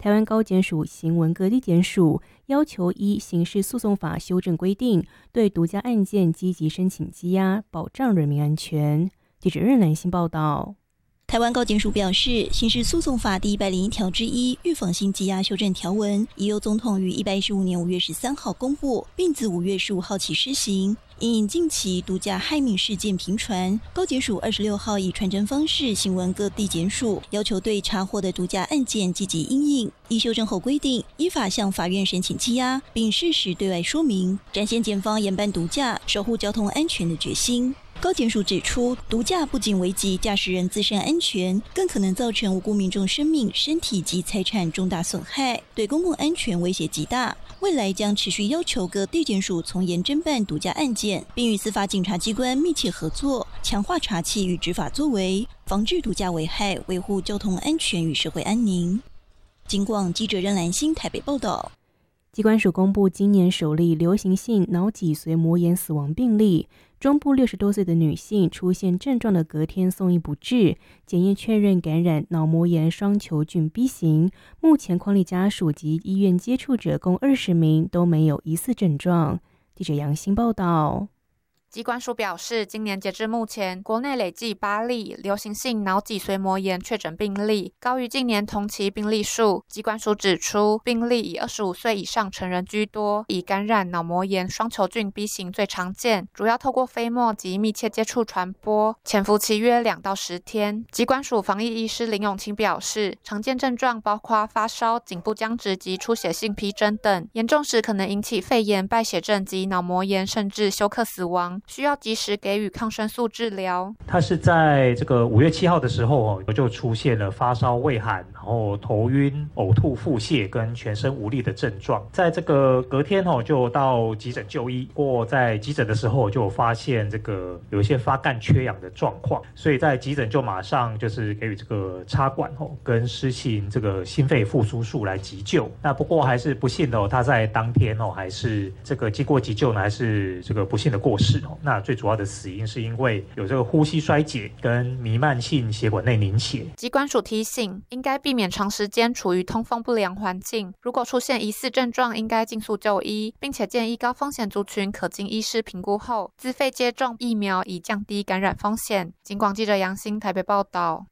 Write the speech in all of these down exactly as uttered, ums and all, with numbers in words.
台湾高检署刑文各地检署要求依刑事诉讼法修正规定，对独家案件积极申请羁押，保障人民安全。记者任兰心报道。 台湾高检署表示，刑事诉讼法第一百零一条之一预防性羁押修正条文，已由总统于一百一十五年五月十三号公布，并自五月十五号起施行。因应近期独家害命事件频传，高检署二十六号以传真方式询问各地检署，要求对查获的独家案件积极因应。依修正后规定，依法向法院申请羁押，并适时对外说明，展现检方严办毒驾、守护交通安全的决心。高检署指出，毒驾不仅危及驾驶人自身安全，更可能造成无辜民众生命、身体及财产重大损害，对公共安全威胁极大。未来将持续要求各地检署从严侦办毒驾案件，并与司法警察机关密切合作，强化查缉与执法作为，防治毒驾危害，维护交通安全与社会安宁。警广记者任兰心台北报道。 疾管署公布今年首例流行性脑脊髓膜炎死亡病例，中部六十多岁的女性出现症状的隔天送医不治，检验确认感染脑膜炎双球菌 B 型。目前匡立家属及医院接触者共二十名都没有疑似症状。记者杨欣报道。 疾管署表示，今年截至目前，国内累计八例流行性脑脊髓膜炎确诊病例，高于近年同期病例数。疾管署指出，病例以二十五岁以上成人居多，以感染脑膜炎双球菌 B 型最常见，主要透过飞沫及密切接触传播，潜伏期约两到十天。疾管署防疫医师林永清表示，常见症状包括发烧、颈部僵直及出血性皮疹等，严重时可能引起肺炎、败血症及脑膜炎，甚至休克死亡。需要及时给予抗生素治疗。 他是在这个五月七号的时候就出现了发烧、畏寒，然后头晕、呕吐、腹泻跟全身无力的症状。在这个隔天就到急诊就医，不过在急诊的时候就发现这个有一些发干缺氧的状况，所以在急诊就马上就是给予这个插管跟施行这个心肺复苏术来急救。那不过还是不幸的，他在当天还是这个经过急救呢，还是这个不幸的过世。那最主要的死因是因为有这个呼吸衰竭跟弥漫性血管内凝血。 疾管署提醒，应该避免长时间处于通风不良环境，如果出现疑似症状，应该尽速就医，并且建议高风险族群可经医师评估后自费接种疫苗，以降低感染风险。警广记者杨欣台北报道。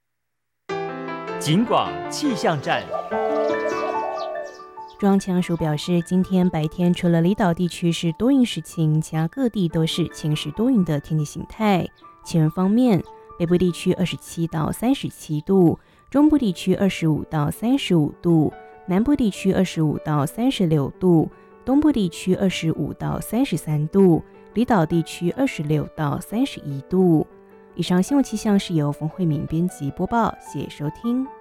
警广气象站。 中央气象署表示，今天白天除了离岛地区是多云时晴，其他各地都是晴时多云的天气形态。气温方面，北部地区二十七到三十七度，中部地区二十五到三十五度，南部地区二十五到三十六度，东部地区二十五到三十三度，离岛地区二十六到三十一度。以上新闻气象是由冯慧敏编辑播报，谢谢收听。